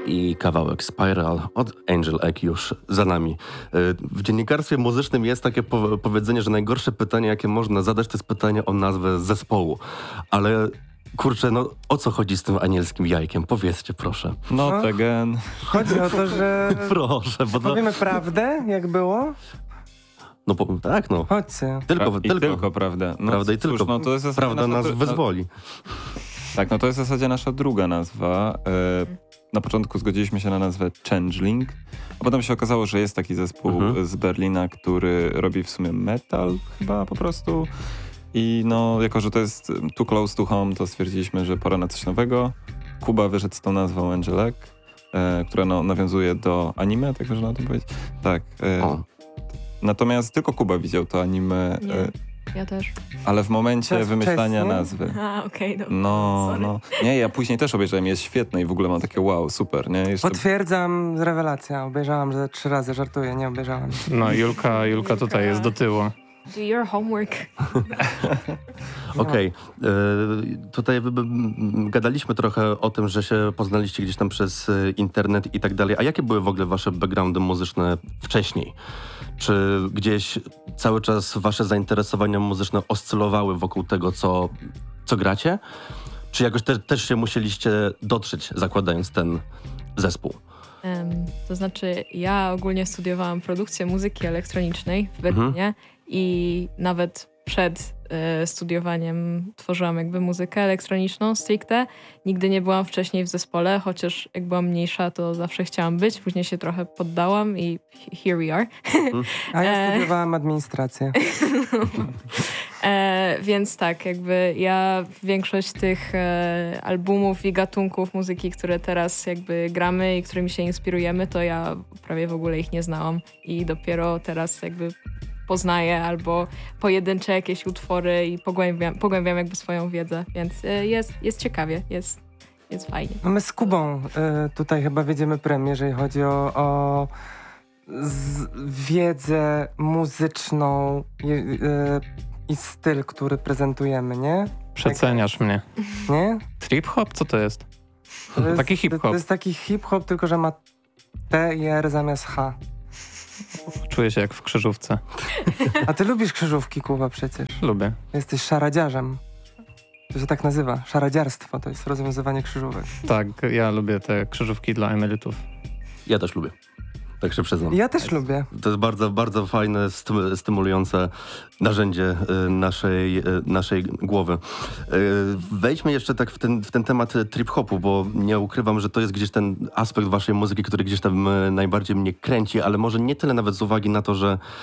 i kawałek Spiral od Angel Egg już za nami. W dziennikarstwie muzycznym jest takie powiedzenie, że najgorsze pytanie, jakie można zadać, to jest pytanie o nazwę zespołu. Ale kurczę, no o co chodzi z tym anielskim jajkiem? Powiedzcie, proszę. Not again. Chodzi o to, że Proszę, bo powiemy prawdę, jak było? No tak, no. Chodźcie. Tylko prawda. No, prawda i cóż, tylko. no, to jest prawda nas wyzwoli. Tak, no to jest w zasadzie nasza druga nazwa. Na początku zgodziliśmy się na nazwę Changeling, a potem się okazało, że jest taki zespół z Berlina, który robi w sumie metal chyba po prostu. I no, jako że to jest too close to home, to stwierdziliśmy, że pora na coś nowego. Kuba wyszedł z tą nazwą Angel Egg, która no, nawiązuje do anime, tak można to powiedzieć. Tak. Natomiast tylko Kuba widział to anime. Ja też. Ale w momencie wymyślania nazwy. Okej, dobra. No. Nie, ja później też obejrzałem, jest świetne i w ogóle mam takie wow, super, nie? Jeszcze... Potwierdzam, rewelacja. Obejrzałam ze 3 razy, żartuję, nie obejrzałam. No, Julka tutaj jest do tyłu. Do your homework. Okej. Tutaj gadaliśmy trochę o tym, że się poznaliście gdzieś tam przez internet i tak dalej. A jakie były w ogóle wasze backgroundy muzyczne wcześniej? Czy gdzieś cały czas wasze zainteresowania muzyczne oscylowały wokół tego, co gracie? Czy jakoś też się musieliście dotrzeć, zakładając ten zespół? To znaczy, ja ogólnie studiowałam produkcję muzyki elektronicznej w Berlinie i nawet przed studiowaniem tworzyłam jakby muzykę elektroniczną stricte. Nigdy nie byłam wcześniej w zespole, chociaż jak byłam mniejsza, to zawsze chciałam być. Później się trochę poddałam i here we are. A ja studiowałam administrację. Więc tak, jakby ja większość tych albumów i gatunków muzyki, które teraz jakby gramy i którymi się inspirujemy, to ja prawie w ogóle ich nie znałam i dopiero teraz jakby poznaję albo pojedyncze jakieś utwory i pogłębiam jakby swoją wiedzę, więc jest ciekawie, jest fajnie. No my z Kubą tutaj chyba wiedziemy prem, jeżeli chodzi o wiedzę muzyczną i styl, który prezentujemy, nie? Przeceniasz mnie. Nie? Trip-hop? Co to jest? Taki hip-hop. To jest taki hip-hop, tylko że ma T i R zamiast H. Czuję się jak w krzyżówce. A ty lubisz krzyżówki, Kuba, przecież. Lubię. Jesteś szaradziarzem. To się tak nazywa. Szaradziarstwo to jest rozwiązywanie krzyżówek. Tak, ja lubię te krzyżówki dla emerytów. Ja też lubię. Tak się przyznam. Ja też lubię. To jest bardzo, bardzo fajne, stymulujące narzędzie naszej głowy. Wejdźmy jeszcze tak w ten temat trip-hopu, bo nie ukrywam, że to jest gdzieś ten aspekt waszej muzyki, który gdzieś tam najbardziej mnie kręci, ale może nie tyle nawet z uwagi na to,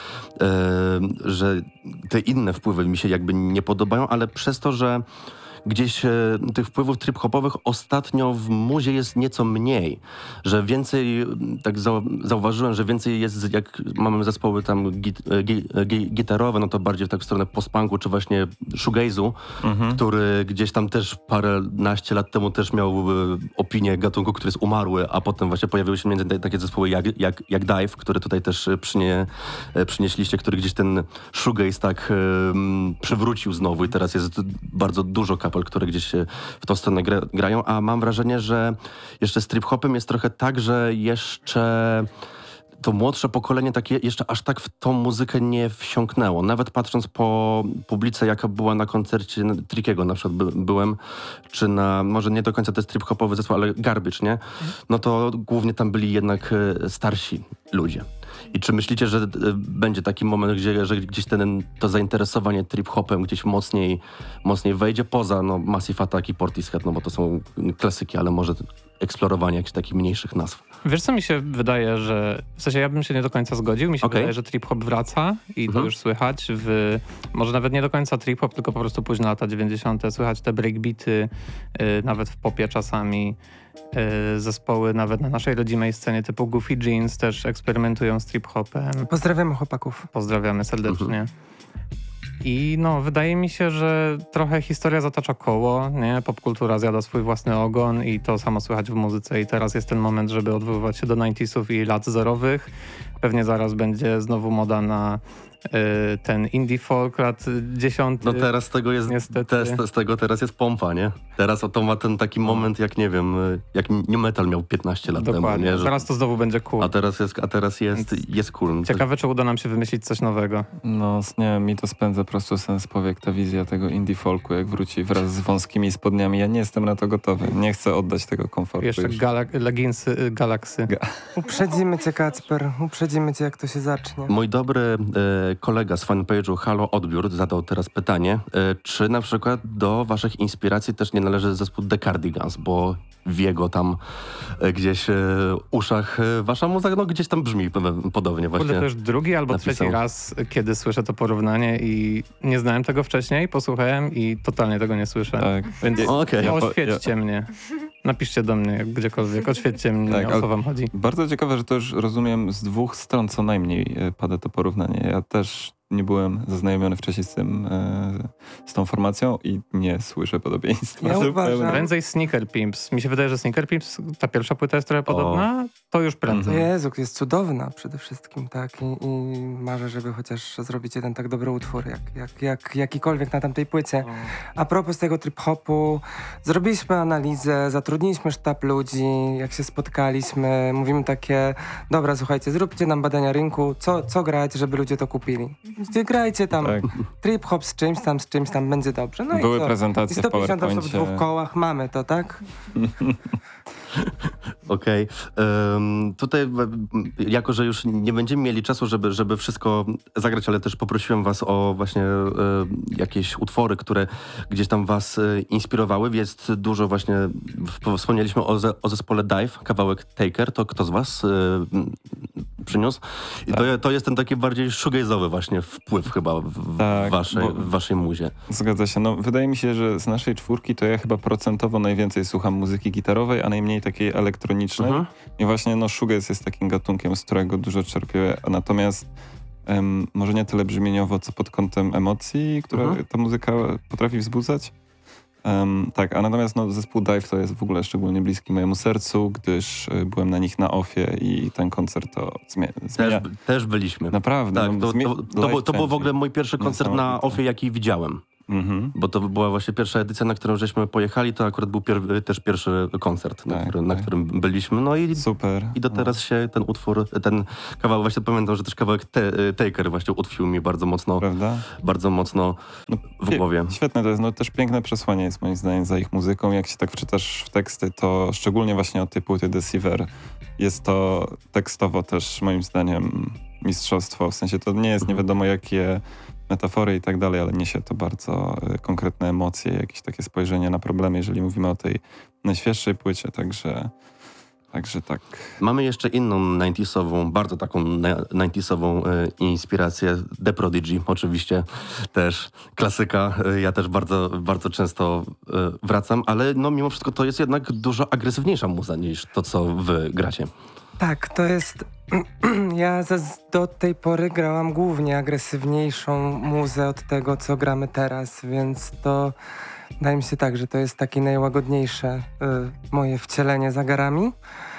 że te inne wpływy mi się jakby nie podobają, ale przez to, że gdzieś tych wpływów trip-hopowych ostatnio w muzie jest nieco mniej, że więcej, tak zauważyłem, że więcej jest, jak mamy zespoły tam gitarowe, no to bardziej tak w stronę post-punku, czy właśnie shoegaze'u, który gdzieś tam też paręnaście lat temu też miał opinię gatunku, który jest umarły, a potem właśnie pojawiły się między takie zespoły jak Dive, które tutaj też przynieśliście, który gdzieś ten shoegaze tak przywrócił znowu i teraz jest bardzo dużo kapel, które gdzieś w tą stronę grają, a mam wrażenie, że jeszcze z trip-hopem jest trochę tak, że jeszcze to młodsze pokolenie takie jeszcze aż tak w tą muzykę nie wsiąknęło. Nawet patrząc po publice, jaka była na koncercie Trickiego na przykład byłem, czy na, może nie do końca to jest trip-hopowy zespół, ale Garbage, nie? No to głównie tam byli jednak starsi ludzie. I czy myślicie, że będzie taki moment, że gdzieś to zainteresowanie trip-hopem gdzieś mocniej wejdzie poza Massive Attack i Portishead, no bo to są klasyki, ale może eksplorowanie jakichś takich mniejszych nazw. Wiesz co mi się wydaje, że w sensie ja bym się nie do końca zgodził. Mi się wydaje, że trip-hop wraca i to już słychać może nawet nie do końca trip-hop, tylko po prostu późne lata 90. Słychać te breakbeaty, nawet w popie czasami. Zespoły nawet na naszej rodzimej scenie typu Goofy Jeans też eksperymentują z trip-hopem. Pozdrawiamy chłopaków. Pozdrawiamy serdecznie. I wydaje mi się, że trochę historia zatacza koło, nie? Popkultura zjada swój własny ogon i to samo słychać w muzyce i teraz jest ten moment, żeby odwoływać się do 90sów i lat zerowych. Pewnie zaraz będzie znowu moda na ten indie folk lat 10. No teraz z tego jest, Niestety. z tego teraz jest pompa, nie? Teraz to ma ten taki moment, jak nie wiem, jak New Metal miał 15 lat Dokładnie. temu, nie? Że, Teraz to znowu będzie cool. a teraz jest cool. Ciekawe, czy uda nam się wymyślić coś nowego. No, nie, mi to spędza po prostu sens powiek ta wizja tego indie folku, jak wróci wraz z wąskimi spodniami. Ja nie jestem na to gotowy. Nie chcę oddać tego komfortu Jeszcze już. leginsy Galaxy. Uprzedzimy cię, Kacper, uprzedzimy cię, jak to się zacznie. Mój dobry kolega z fanpage'u Halo Odbiór zadał teraz pytanie, czy na przykład do waszych inspiracji też nie należy zespół The Cardigans, bo w jego tam gdzieś uszach wasza muzyka, no gdzieś tam brzmi podobnie właśnie. Kurde, to już drugi albo napisał. trzeci raz, kiedy słyszę to porównanie i nie znałem tego wcześniej, posłuchałem i totalnie tego nie słyszę. Tak. Więc Okej. oświećcie mnie. Napiszcie do mnie gdziekolwiek, oświećcie mnie, Tak, o ale- co wam chodzi. Bardzo ciekawe, że to już rozumiem z dwóch stron co najmniej pada to porównanie. Ja też nie byłem zaznajomiony wcześniej z tą formacją i nie słyszę podobieństwa. Ja zupełnie. uważam- Prędzej Sneaker Pimps. Mi się wydaje, że Sneaker Pimps, ta pierwsza płyta jest trochę podobna, to już prędzej. Jezu, jest cudowna przede wszystkim, tak. I marzę, żeby chociaż zrobić jeden tak dobry utwór, jak jakikolwiek na tamtej płycie. A propos tego trip-hopu, zrobiliśmy analizę, zatrudniliśmy sztab ludzi, jak się spotkaliśmy, mówimy takie, dobra, słuchajcie, zróbcie nam badania rynku, co grać, żeby ludzie to kupili. Gdzie grajcie tam Tak. trip-hop z czymś tam, będzie dobrze. No Były i co? I prezentacje w 150 osób w PowerPoincie. dwóch kołach, mamy to, tak? Okej. Tutaj, jako że już nie będziemy mieli czasu, żeby wszystko zagrać, ale też poprosiłem was o właśnie jakieś utwory, które gdzieś tam was inspirowały. Jest dużo właśnie, wspomnieliśmy o zespole Dive, kawałek Taker. To kto z was przyniósł? I to jest ten taki bardziej shoegaze'owy właśnie wpływ chyba w Tak, waszej muzie. Zgadza się. No, wydaje mi się, że z naszej czwórki to ja chyba procentowo najwięcej słucham muzyki gitarowej, a najmniej takiej elektronicznej. Mhm. I właśnie no, shoegaze jest takim gatunkiem, z którego dużo czerpię. Natomiast może nie tyle brzmieniowo, co pod kątem emocji, które ta muzyka potrafi wzbudzać. Tak, a natomiast no, zespół Dive to jest w ogóle szczególnie bliski mojemu sercu, gdyż byłem na nich na offie i ten koncert to zmienia. Też byliśmy. Naprawdę. Tak, no, to był w ogóle mój pierwszy koncert na Niesamowite. offie, jaki widziałem. Mhm. Bo to była właśnie pierwsza edycja, na którą żeśmy pojechali, to akurat był też pierwszy koncert, Tak, na tak. którym byliśmy. No Super. i do teraz się ten utwór, ten kawałek, właśnie pamiętam, że też kawałek Taker właśnie utkwił mi bardzo mocno No, w głowie. Świetne to jest, no też piękne przesłanie jest moim zdaniem za ich muzyką. Jak się tak wczytasz w teksty, to szczególnie właśnie od tej płyty Deceiver jest to tekstowo też moim zdaniem mistrzostwo. W sensie to nie jest nie wiadomo jakie metafory i tak dalej, ale niesie to bardzo konkretne emocje, jakieś takie spojrzenie na problemy, jeżeli mówimy o tej najświeższej płycie, także tak. Mamy jeszcze inną 90'sową, bardzo taką 90'sową inspirację. The Prodigy oczywiście, też klasyka. Ja też bardzo, bardzo często wracam, ale no mimo wszystko to jest jednak dużo agresywniejsza muza niż to, co wy gracie. Tak, to jest... Ja do tej pory grałam głównie agresywniejszą muzę od tego, co gramy teraz, więc to wydaje mi się tak, że to jest takie najłagodniejsze moje wcielenie za garami.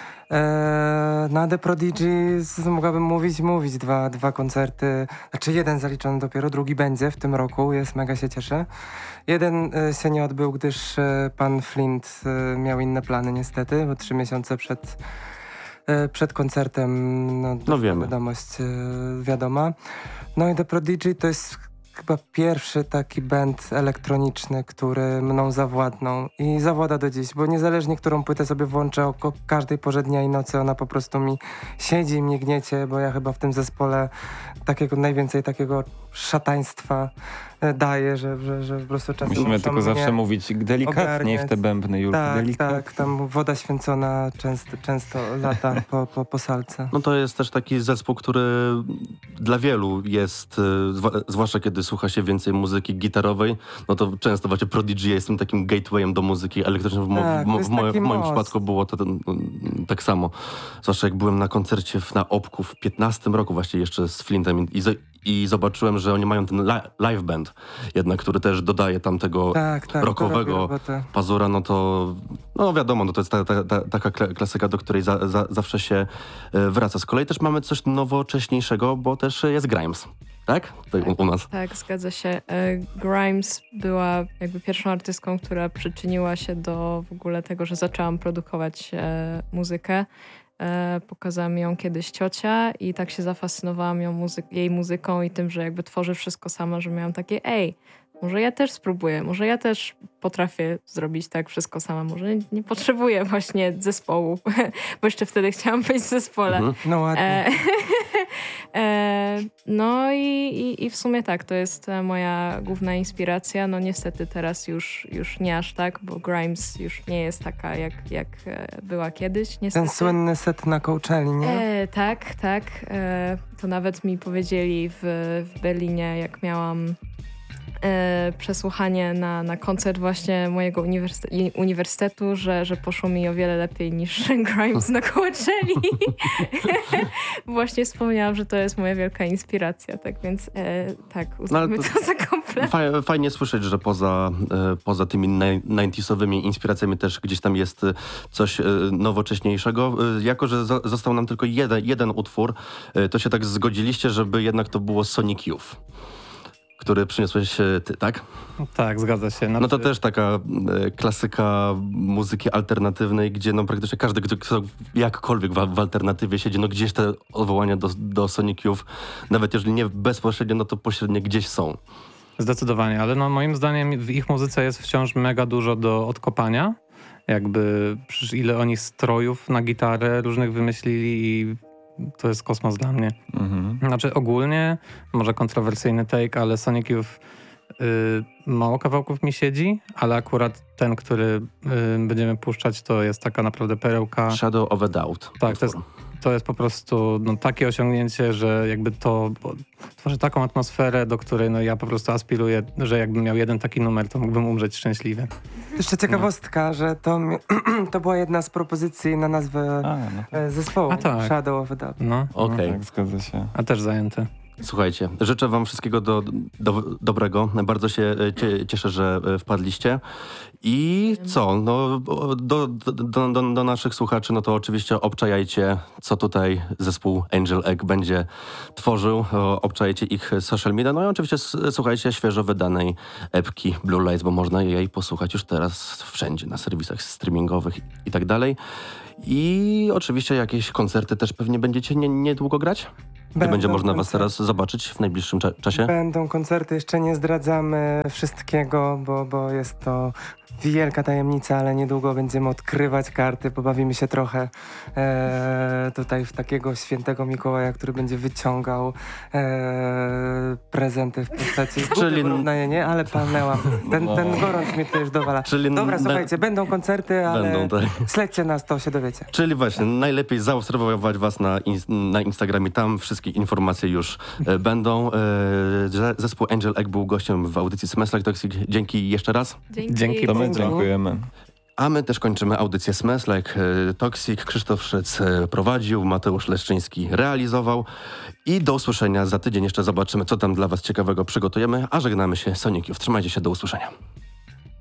Na The Prodigy mogłabym mówić dwa koncerty, znaczy jeden zaliczony dopiero, drugi będzie w tym roku, mega się cieszę. Jeden się nie odbył, gdyż pan Flint miał inne plany niestety, bo 3 miesiące przed koncertem, No wiemy. wiadomość wiadoma. No i The Prodigy to jest chyba pierwszy taki band elektroniczny, który mną zawładnął i zawłada do dziś, bo niezależnie którą płytę sobie włączę o każdej porze dnia i nocy, ona po prostu mi siedzi i mnie gniecie, bo ja chyba w tym zespole najwięcej takiego szataństwa daje, że po prostu czasem Musimy muszą tylko zawsze mnie mówić delikatniej w te bębny, Julki, delikatnie. tak, tam woda święcona często lata po salce. No to jest też taki zespół, który dla wielu jest, zwłaszcza kiedy słucha się więcej muzyki gitarowej, no to często właśnie Prodigy jest tym takim gatewayem do muzyki elektronicznej. W moim przypadku było to tak samo. Zwłaszcza jak byłem na koncercie na Opku w 15 roku właśnie jeszcze z Flintem i zobaczyłem, że oni mają ten live band jednak, który też dodaje tam tego rockowego pazura, no to no wiadomo, no to jest taka klasyka, do której zawsze się wraca. Z kolei też mamy coś nowocześniejszego, bo też jest Grimes. Tak? To u nas. Tak, zgadza się. Grimes była jakby pierwszą artystką, która przyczyniła się do w ogóle tego, że zaczęłam produkować muzykę. Pokazała mi ją kiedyś ciocia i tak się zafascynowałam jej muzyką i tym, że jakby tworzy wszystko sama, że miałam takie może ja też spróbuję, może ja też potrafię zrobić tak wszystko sama, może nie potrzebuję właśnie zespołu, bo jeszcze wtedy chciałam być w zespole. No ładnie. No i w sumie tak, to jest moja główna inspiracja. No niestety teraz już nie aż tak, bo Grimes już nie jest taka jak była kiedyś. Niestety. Ten słynny set na Coachelli, nie? Tak. To nawet mi powiedzieli w Berlinie, jak miałam przesłuchanie na koncert właśnie mojego uniwersytetu, że poszło mi o wiele lepiej niż Grimes na Coachelli. Właśnie wspomniałam, że to jest moja wielka inspiracja, tak więc tak, uznajmy to za komplement. Fajnie słyszeć, że poza tymi 90sowymi inspiracjami też gdzieś tam jest coś nowocześniejszego. Jako, że został nam tylko jeden utwór, to się tak zgodziliście, żeby jednak to było Sonic Youth, który przyniosłeś ty, tak? Tak, zgadza się. No to też taka klasyka muzyki alternatywnej, gdzie no praktycznie każdy, kto jakkolwiek w alternatywie siedzi, no gdzieś te odwołania do Sonic Youth, nawet jeżeli nie bezpośrednio, no to pośrednio gdzieś są. Zdecydowanie, ale no moim zdaniem w ich muzyce jest wciąż mega dużo do odkopania. Jakby przecież ile oni strojów na gitarę różnych wymyślili i to jest kosmos dla mnie. Znaczy ogólnie, może kontrowersyjny take, ale Sonic Youth mało kawałków mi siedzi, ale akurat ten, który będziemy puszczać, to jest taka naprawdę perełka. Shadow of a Doubt. Tak, to jest po prostu takie osiągnięcie, że jakby to tworzy taką atmosferę, do której no ja po prostu aspiruję, że jakbym miał jeden taki numer, to mógłbym umrzeć szczęśliwy. Jeszcze ciekawostka, że to była jedna z propozycji na nazwę zespołu. Tak. Shadow of a Doubt. No, Okej. Tak, zgadza się. a też zajęty. Słuchajcie, życzę wam wszystkiego dobrego. Bardzo się cieszę, że wpadliście. I co? No, do naszych słuchaczy, no to oczywiście obczajajcie, co tutaj zespół Angel Egg będzie tworzył. Obczajajcie ich social media. No i oczywiście słuchajcie świeżo wydanej epki Blue Lights, bo można jej posłuchać już teraz wszędzie, na serwisach streamingowych i tak dalej. I oczywiście jakieś koncerty też pewnie będziecie niedługo grać? Będzie można was teraz zobaczyć w najbliższym czasie? Będą koncerty, jeszcze nie zdradzamy wszystkiego, bo jest to wielka tajemnica, ale niedługo będziemy odkrywać karty, pobawimy się trochę tutaj w takiego świętego Mikołaja, który będzie wyciągał prezenty w postaci... Czyli porównanie, nie? Ale palnęłam. Ten gorąc mnie tutaj już dowala. Czyli Dobra, słuchajcie, będą koncerty, ale będą, tak. śledźcie nas, to się dowiecie. Czyli właśnie, najlepiej zaobserwować was na Instagramie, tam wszystkie informacje już będą. Zespół Angel Egg był gościem w audycji Smells Like Toxic. Dzięki jeszcze raz. Dzięki. To my dziękujemy. A my też kończymy audycję Smells Like Toxic. Krzysztof Szyc prowadził, Mateusz Leszczyński realizował. I do usłyszenia za tydzień. Jeszcze zobaczymy, co tam dla was ciekawego przygotujemy. A żegnamy się Sonic Youth. Trzymajcie się, do usłyszenia.